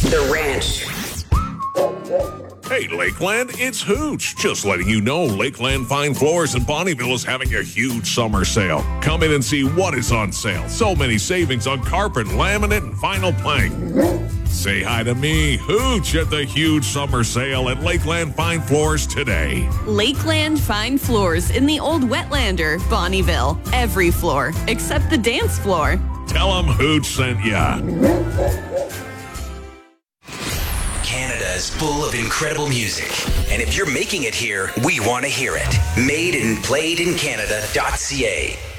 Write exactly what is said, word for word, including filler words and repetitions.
The Ranch. Hey, Lakeland, it's Hooch. Just letting you know Lakeland Fine Floors in Bonnyville is having a huge summer sale. Come in and see what is on sale. So many savings on carpet, laminate, and vinyl plank. Say hi to me, Hooch, at the huge summer sale at Lakeland Fine Floors today. Lakeland Fine Floors in the Old Wetlander, Bonnyville. Every floor, except the dance floor. Tell them Hooch sent ya. Canada is full of incredible music. And if you're making it here, we want to hear it. Made and played in Canada dot C A.